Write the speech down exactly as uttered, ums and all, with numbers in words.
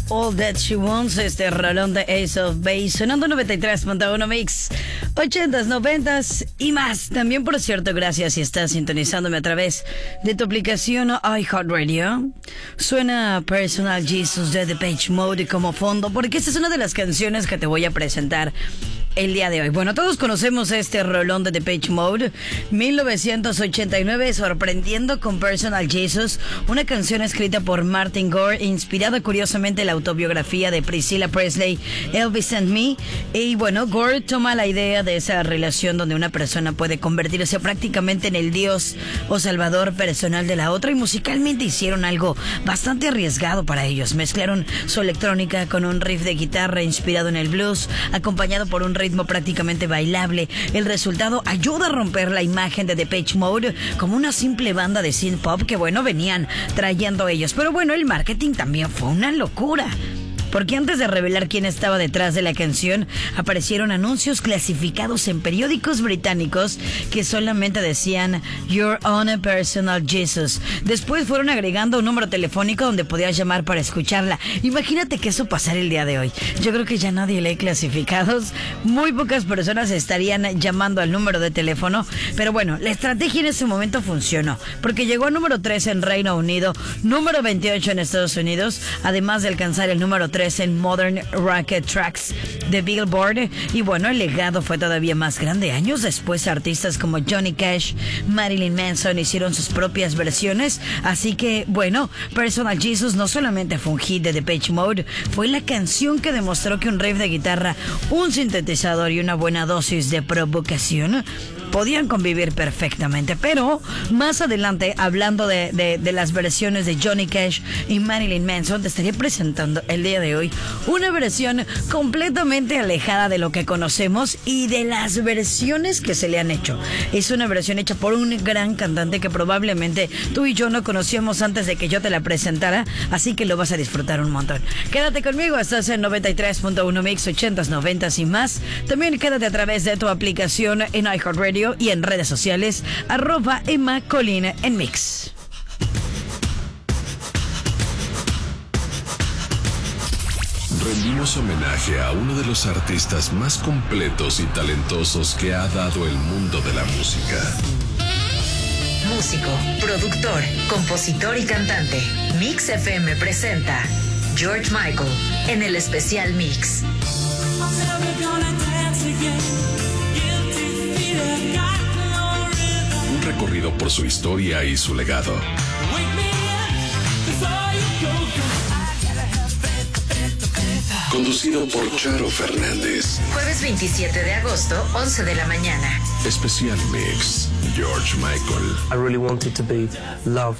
All That She Wants, este rolón de Ace of Base, sonando noventa y tres punto uno Mix, ochentas, noventas y más. También, por cierto, gracias si estás sintonizándome a través de tu aplicación iHeartRadio. Suena Personal Jesus de Depeche Mode como fondo, porque esta es una de las canciones que te voy a presentar el día de hoy. Bueno, todos conocemos este rolón de Depeche Mode, mil novecientos ochenta y nueve, sorprendiendo con Personal Jesus, una canción escrita por Martin Gore, inspirada curiosamente en la autobiografía de Priscilla Presley, Elvis and Me. Y bueno, Gore toma la idea de esa relación donde una persona puede convertirse prácticamente en el dios o salvador personal de la otra, y musicalmente hicieron algo bastante arriesgado para ellos. Mezclaron su electrónica con un riff de guitarra inspirado en el blues, acompañado por un ritmo prácticamente bailable. El resultado ayuda a romper la imagen de Depeche Mode como una simple banda de synth pop que, bueno, venían trayendo ellos. Pero bueno, el marketing también fue una locura, porque antes de revelar quién estaba detrás de la canción, aparecieron anuncios clasificados en periódicos británicos que solamente decían Your Own Personal Jesus. Después fueron agregando un número telefónico donde podías llamar para escucharla. Imagínate que eso pasara el día de hoy. Yo creo que ya nadie lee clasificados. Muy pocas personas estarían llamando al número de teléfono. Pero bueno, la estrategia en ese momento funcionó, porque llegó a número tres en Reino Unido, número veintiocho en Estados Unidos, además de alcanzar el número tres en Modern Rocket Tracks de Billboard. Y bueno, el legado fue todavía más grande. Años después, artistas como Johnny Cash, Marilyn Manson hicieron sus propias versiones. Así que bueno, Personal Jesus no solamente fue un hit de Depeche Mode, fue la canción que demostró que un riff de guitarra, un sintetizador y una buena dosis de provocación podían convivir perfectamente. Pero más adelante, hablando de, de, de las versiones de Johnny Cash y Marilyn Manson, te estaría presentando el día de hoy una versión completamente alejada de lo que conocemos y de las versiones que se le han hecho. Es una versión hecha por un gran cantante que probablemente tú y yo no conocíamos antes de que yo te la presentara, así que lo vas a disfrutar un montón. Quédate conmigo, estás en noventa y tres punto uno Mix, ochentas, noventas y más. También quédate a través de tu aplicación en iHeartRadio y en redes sociales, arroba Emma Colina en Mix. Rendimos homenaje a uno de los artistas más completos y talentosos que ha dado el mundo de la música. Músico, productor, compositor y cantante. Mix F M presenta George Michael en el especial Mix. Un recorrido por su historia y su legado. Conducido por Charo Fernández. Jueves veintisiete de agosto, once de la mañana. Especial Mix, George Michael. I really wanted to be loved.